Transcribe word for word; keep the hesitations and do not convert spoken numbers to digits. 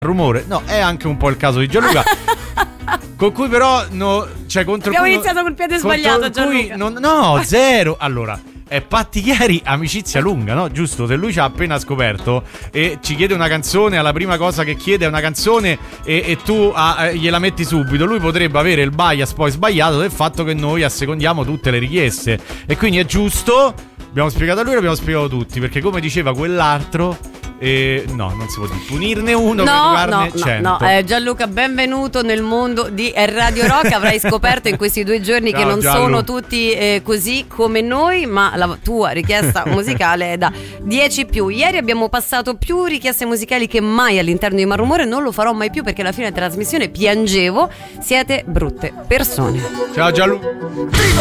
rumore. No, è anche un po' il caso di Gianluca. Con cui però no, cioè contro abbiamo cui, iniziato col piede sbagliato, Gianluca. Non, no, zero. Allora, è Patti Chieri, amicizia lunga, no? Giusto, se lui ci ha appena scoperto e ci chiede una canzone, alla prima cosa che chiede è una canzone e, e tu ah, gliela metti subito, lui potrebbe avere il bias poi sbagliato del fatto che noi assecondiamo tutte le richieste. E quindi è giusto, abbiamo spiegato a lui, l'abbiamo spiegato a tutti, perché come diceva quell'altro... Eh, no, non si può dire. Punirne uno, no, per no, cento. no, no. Eh, Gianluca, benvenuto nel mondo di Radio Rock. Avrai scoperto in questi due giorni Ciao, che non Gianlu. sono tutti eh, così come noi, ma la tua richiesta musicale è da dieci più. Ieri abbiamo passato più richieste musicali che mai all'interno di Malrumore. Non lo farò mai più perché alla fine della trasmissione piangevo. Siete brutte persone. Ciao Gianlu.